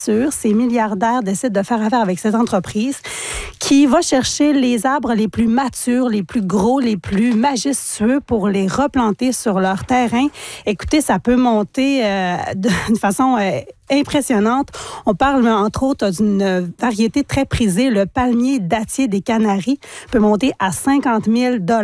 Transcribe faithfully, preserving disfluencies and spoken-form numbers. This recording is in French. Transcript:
Ces milliardaires décident de faire affaire avec cette entreprise qui va chercher les arbres les plus matures, les plus gros, les plus majestueux pour les replanter sur leur terrain. Écoutez, ça peut monter euh, d'une façon euh, impressionnante. On parle entre autres d'une variété très prisée, le palmier dattier des Canaries, peut monter à cinquante mille dollars.